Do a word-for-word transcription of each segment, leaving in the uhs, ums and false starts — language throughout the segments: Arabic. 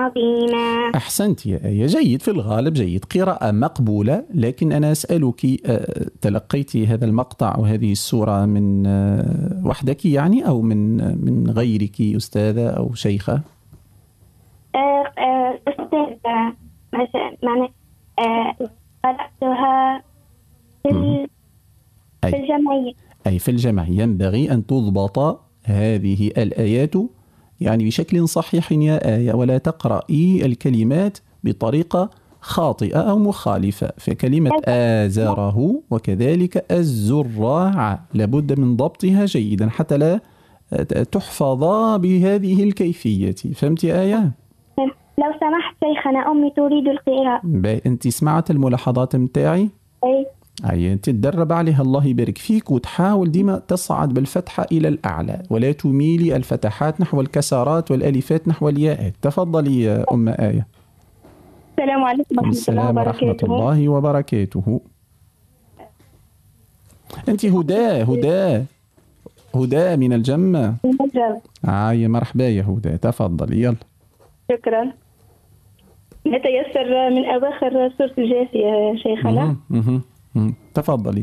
عظيما. أحسنت يا آية، جيد، في الغالب جيد، قراءة مقبولة. لكن أنا أسألك، تلقيت هذا المقطع وهذه السورة من وحدك يعني، أو من من غيرك أستاذة أو شيخة؟ أستاذة، يعني قرأتها في في الجمعية. أي في الجمعية. ينبغي أن تضبط هذه الآيات يعني بشكل صحيح يا آية، ولا تقرأي الكلمات بطريقة خاطئة أو مخالفة. فكلمة آزره وكذلك الزراع لابد من ضبطها جيدا حتى لا تحفظ بهذه الكيفية. فهمت يا آية؟ لو سمحت شيخنا، أمي تريد القراءة. أنت سمعت الملاحظات متاعي؟ أي أي تتدرب عليها، الله يبارك فيك، وتحاول ديما تصعد بالفتحة إلى الأعلى ولا تميلي الفتحات نحو الكسرات والألفات نحو الياءات. تفضلي يا أم آية. السلام عليكم ورحمة الله وبركاته. ورحمة الله وبركاته. أنت هدى هدى هدى من الجمة. آه مرحبا يا هدى، تفضلي يلا. شكرا. نتيسر من أواخر سورة الجاثية يا شيخنا. مه. مه. تفضلي.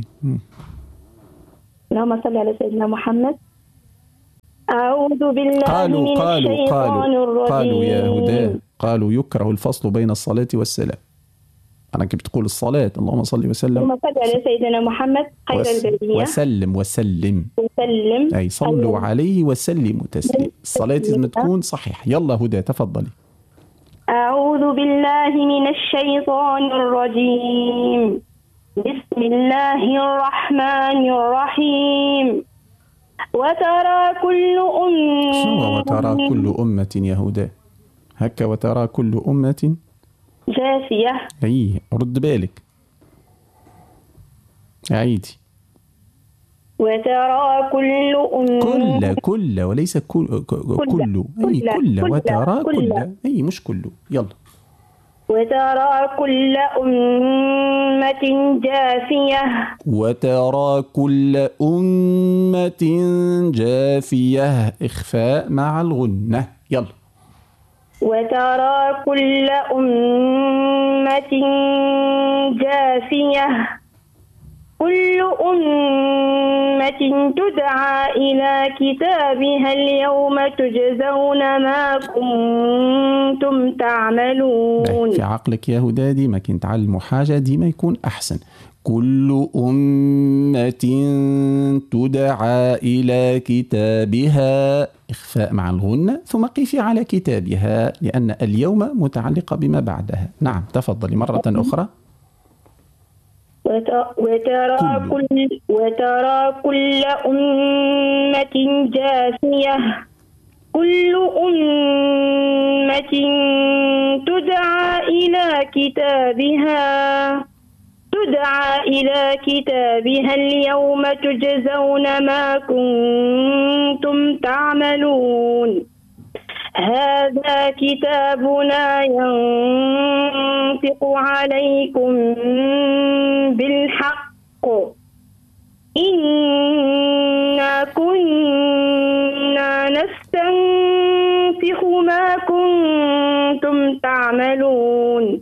اللهم صل على سيدنا محمد. أعوذ بالله قالوا من قالوا الشيطان قالوا الرجيم. قالوا يا هدى، قالوا يكره الفصل بين الصلاة والسلام. أنا كيف تقول الصلاة؟ اللهم صل وسلم. اللهم صل على سيدنا محمد خير وس... البرية. وسلم وسلم وسلم. أي صلوا أيوة. عليه وسلموا تسليم. الصلاة لازم تكون صحيح. يلا هدى تفضلي. أعوذ بالله من الشيطان الرجيم. بسم الله الرحمن الرحيم. وترى كل أمة. شنو وترى كل أمة يا هدى؟ هكا وترى كل أمة جاثية. أي رد بالك، عيدي. وترى كل أمة. كل كل وليس كل كل أي كل وترى كل أي مش كل. يلا. وترى كل أمة جاثية. وترى كل أمة جاثية، إخفاء مع الغنة. يلا. وترى كل أمة جاثية. كل أمة تدعى إلى كتابها اليوم تجزون ما كنتم تعملون. في عقلك يا هدى ديما كي نتعلموا حاجة ديما يكون أحسن. كل أمة تدعى إلى كتابها، إخفاء مع الغنة، ثم قيفي على كتابها لأن اليوم متعلقة بما بعدها. نعم تفضلي مرة أخرى. وترى كل وترى كل أمة جاثية. كل أمة تدعى إلى كتابها تدعى إلى كتابها اليوم تجزون ما كنتم تعملون. هذا كتابنا ينطق عليكم بالحق إنا كنا نستنسخ ما كنتم تعملون.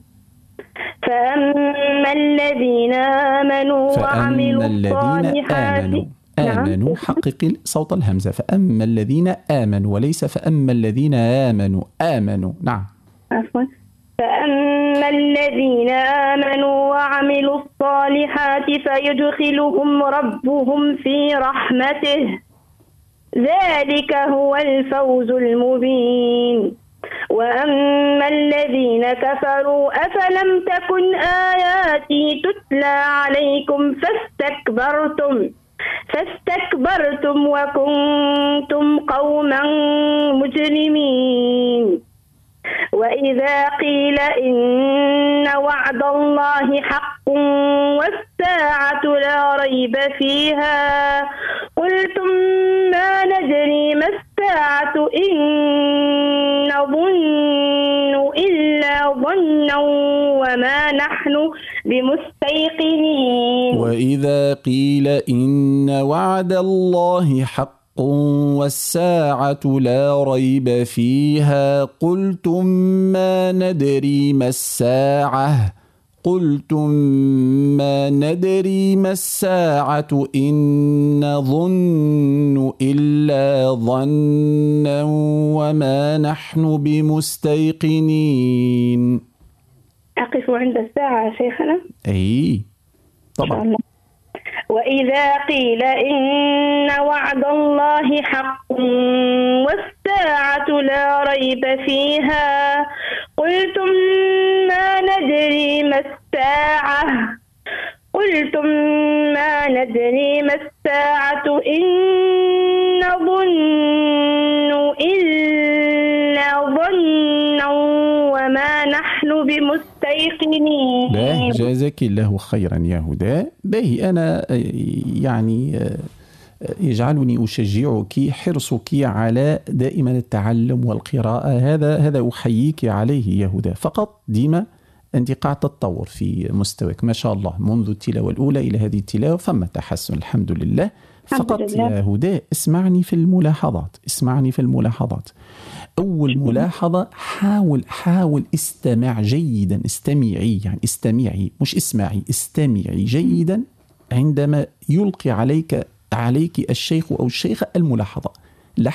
فأما الذين آمنوا وعملوا الصالحات. آمنوا، حقق صوت الهمزة. فأما الذين آمنوا وليس فأما الذين آمنوا. آمنوا. نعم عفوا. فأما الذين آمنوا وعملوا الصالحات فيدخلهم ربهم في رحمته. ذلك هو الفوز المبين. وأما الذين كفروا أفلم تكن آياتي تتلى عليكم فاستكبرتم فاستكبرتم وكنتم قوما مجرمين. وإذا قيل إن وعد الله حق والساعة لا ريب فيها قلتم ما ندري ما الساعة إن نظن إلا ظنا وما نحن بمستيقنين. وإذا قيل إن وعد الله حق والساعة لا ريب فيها قلتم ما ندري ما الساعة قلتم ما ندري ما الساعة إن نظن إلا ظنا وما نحن بمستيقنين. أقف عند الساعة شيخنا. أي طبعا. وإذا قيل إن وعد الله حق والساعة لا ريب فيها قلتم ما ندري ما الساعة قلتم ما ندري ما الساعة إن نظن إلا ظنا وما نحن بمستيقنين. باه جزاك الله خيرا يا هدى. باهي أنا يعني يجعلني أشجعك حرصك على دائما التعلم والقراءة، هذا هذا أحييك عليه يا هدى. فقط ديما أنت قاعدة تتطور في مستواك ما شاء الله منذ التلاوة الأولى إلى هذه التلاوة، فما تحسن الحمد لله. فقط الحمد لله. يا هدى اسمعني في الملاحظات، اسمعني في الملاحظات. أول ملاحظة، حاول حاول استمع جيدا، استمعي يعني استمعي مش اسمعي، استمعي جيدا عندما يلقي عليك عليك الشيخ أو الشيخة الملاحظة.